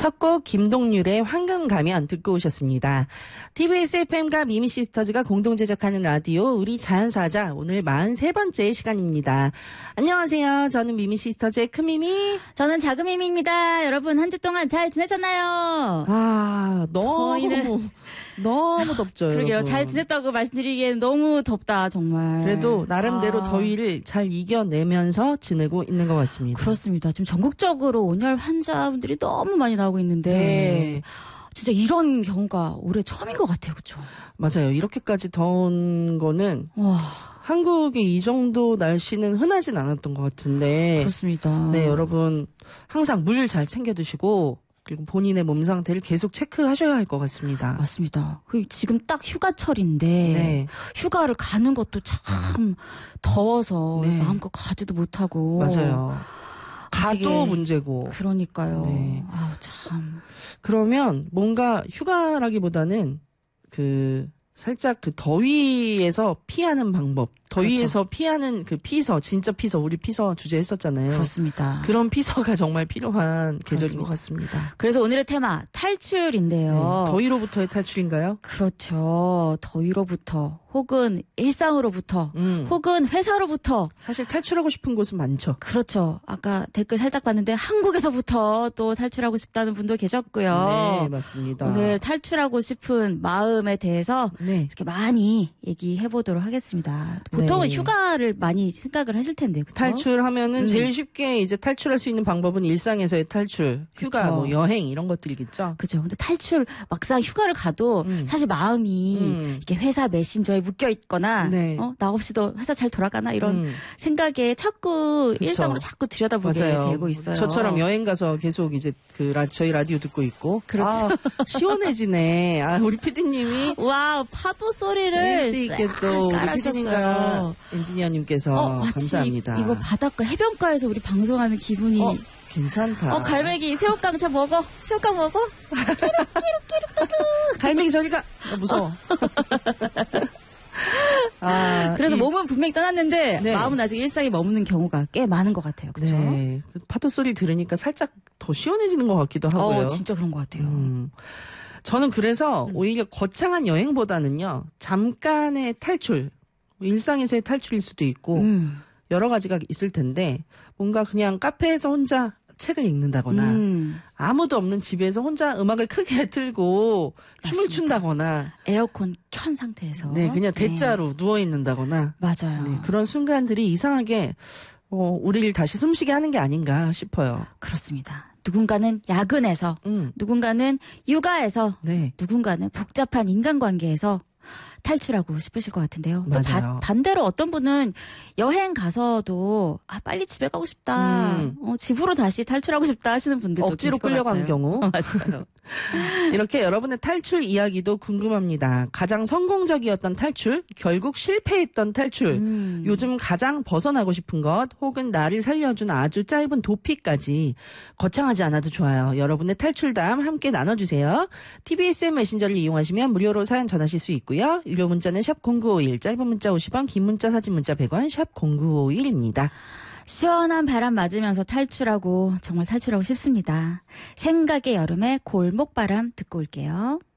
첫 곡 김동률의 황금 가면 듣고 오셨습니다. TBS FM과 미미시스터즈가 공동 제작하는 라디오 우리 자연사자 오늘 43번째 시간입니다. 안녕하세요. 저는 미미시스터즈의 큰미미. 저는 작은미미입니다. 여러분 한 주 동안 잘 지내셨나요? 너무 덥죠. 그러게요. 여러분. 잘 지냈다고 말씀드리기에는 너무 덥다 정말. 그래도 나름대로 더위를 잘 이겨내면서 지내고 있는 것 같습니다. 그렇습니다. 지금 전국적으로 온열 환자분들이 너무 많이 나오고 있는데 네. 진짜 이런 경우가 올해 처음인 것 같아요. 그렇죠? 맞아요. 이렇게까지 더운 거는 와, 한국의 이 정도 날씨는 흔하진 않았던 것 같은데. 그렇습니다. 네, 여러분 항상 물 잘 챙겨 드시고 그리고 본인의 몸 상태를 계속 체크하셔야 할 것 같습니다. 맞습니다. 지금 딱 휴가철인데 네. 휴가를 가는 것도 참 더워서 네. 마음껏 가지도 못하고. 맞아요. 가도 되게 문제고. 그러니까요. 네. 아우 참. 그러면 뭔가 휴가라기보다는 살짝 더위에서 피하는 방법, 더위에서 그렇죠. 피하는 피서, 진짜 피서, 우리 피서 주제 했었잖아요. 그렇습니다. 그런 피서가 정말 필요한 계절인 그렇습니다. 것 같습니다. 그래서 오늘의 테마 탈출인데요. 네, 더위로부터의 탈출인가요? 그렇죠. 더위로부터 혹은 일상으로부터 혹은 회사로부터. 사실 탈출하고 싶은 곳은 많죠. 그렇죠. 아까 댓글 살짝 봤는데 한국에서부터 또 탈출하고 싶다는 분도 계셨고요. 네, 맞습니다. 오늘 탈출하고 싶은 마음에 대해서 네. 이렇게 많이 얘기해 보도록 하겠습니다. 보통은 네. 휴가를 많이 생각을 하실 텐데, 그렇죠? 탈출하면은 제일 쉽게 이제 탈출할 수 있는 방법은 일상에서의 탈출, 휴가, 그쵸. 뭐 여행 이런 것들이겠죠. 그죠. 근데 막상 휴가를 가도 사실 마음이 이렇게 회사 메신저에 묶여 있거나, 네. 나 없이도 회사 잘 돌아가나 이런 생각에 자꾸 그쵸. 일상으로 자꾸 들여다보게 맞아요. 되고 있어요. 저처럼 여행 가서 계속 이제 저희 라디오 듣고 있고. 그렇죠. 아, 시원해지네. 우리 피디님이 와, 파도 소리를 센스 있게 또 우리 깔아주셨어요. 피디님과 엔지니어님께서 마치 감사합니다. 이거 바닷가 해변가에서 우리 방송하는 기분이. 괜찮다. 갈매기 새우깡 먹어. 새우깡 먹어. 갈매기 저리 가. 무서워. 그래서 몸은 분명히 떠났는데 네. 마음은 아직 일상에 머무는 경우가 꽤 많은 것 같아요. 그렇죠? 네. 파도 소리 들으니까 살짝 더 시원해지는 것 같기도 하고요. 진짜 그런 것 같아요. 저는 그래서 오히려 거창한 여행보다는요. 잠깐의 탈출, 일상에서의 탈출일 수도 있고 여러 가지가 있을 텐데 뭔가 그냥 카페에서 혼자 책을 읽는다거나 아무도 없는 집에서 혼자 음악을 크게 틀고 춤을 맞습니다. 춘다거나 에어컨 켠 상태에서. 네, 그냥 대자로 누워 있는다거나 맞아요. 네, 그런 순간들이 이상하게 우리를 다시 숨쉬게 하는 게 아닌가 싶어요. 그렇습니다. 누군가는 야근에서, 누군가는 육아에서, 네. 누군가는 복잡한 인간관계에서 탈출하고 싶으실 것 같은데요. 또 맞아요. 반대로 어떤 분은 여행 가서도 빨리 집에 가고 싶다. 집으로 다시 탈출하고 싶다 하시는 분들도 억지로 계실 것 끌려가는 같아요. 경우. 맞아요. 이렇게 여러분의 탈출 이야기도 궁금합니다. 가장 성공적이었던 탈출, 결국 실패했던 탈출, 요즘 가장 벗어나고 싶은 것, 혹은 나를 살려준 아주 짧은 도피까지 거창하지 않아도 좋아요. 여러분의 탈출담 함께 나눠주세요. TBS 메신저를 이용하시면 무료로 사연 전하실 수 있고요. 유료 문자는 샵 0951, 짧은 문자 50원, 긴 문자 사진 문자 100원, 샵 0951입니다. 시원한 바람 맞으면서 정말 탈출하고 싶습니다. 생각의 여름에 골목바람 듣고 올게요.